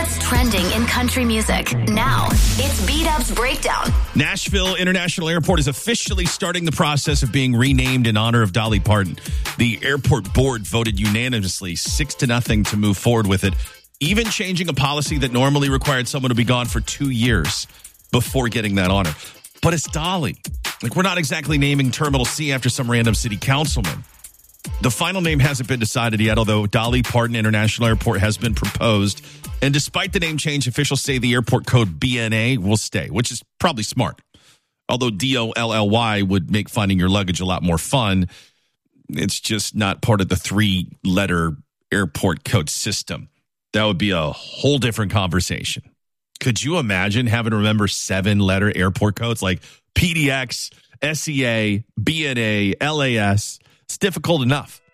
what's trending in country music. Now, it's B-Dub's Breakdown. Nashville International Airport is officially starting the process of being renamed in honor of Dolly Parton. The airport board voted unanimously 6-0 to move forward with it, even changing a policy that normally required someone to be gone for 2 years before getting that honor. But it's Dolly. We're not exactly naming Terminal C after some random city councilman. The final name hasn't been decided yet, although Dolly Parton International Airport has been proposed. And despite the name change, officials say the airport code BNA will stay, which is probably smart. Although DOLLY would make finding your luggage a lot more fun, it's just not part of the 3-letter airport code system. That would be a whole different conversation. Could you imagine having to remember 7-letter airport codes like PDX, SEA, BNA, LAS? It's difficult enough.